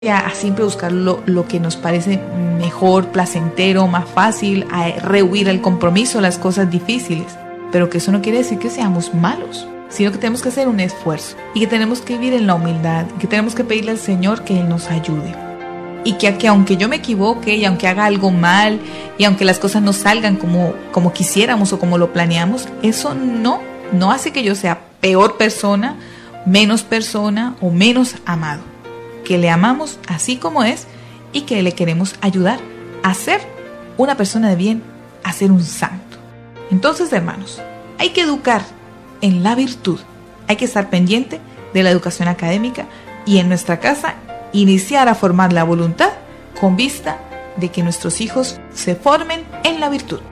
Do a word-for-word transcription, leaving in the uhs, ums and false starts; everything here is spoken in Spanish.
a siempre buscar lo, lo que nos parece mejor, placentero, más fácil, a rehuir el compromiso, las cosas difíciles. Pero que eso no quiere decir que seamos malos, sino que tenemos que hacer un esfuerzo y que tenemos que vivir en la humildad, y que tenemos que pedirle al Señor que Él nos ayude. Y que, que aunque yo me equivoque y aunque haga algo mal y aunque las cosas no salgan como, como quisiéramos o como lo planeamos, eso no, no hace que yo sea peor persona, menos persona o menos amado. Que le amamos así como es y que le queremos ayudar a ser una persona de bien, a ser un santo. Entonces, hermanos, hay que educar en la virtud, hay que estar pendiente de la educación académica y en nuestra casa iniciar a formar la voluntad con vista de que nuestros hijos se formen en la virtud.